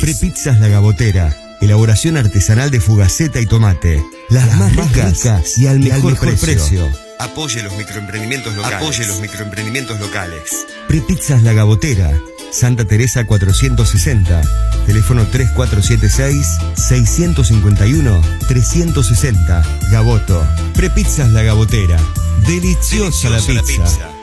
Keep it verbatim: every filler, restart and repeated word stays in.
Prepizzas La Gabotera. Elaboración artesanal de fugaceta y tomate. Las, Las más, más ricas, ricas y al mejor, y al mejor precio. precio. Apoye los microemprendimientos locales. Apoye los microemprendimientos locales. Prepizzas La Gabotera. Santa Teresa cuatrocientos sesenta. Teléfono tres cuatro siete seis, seis cinco uno, tres seis cero. Gaboto. Prepizzas La Gabotera. Deliciosa, Deliciosa la pizza. La pizza.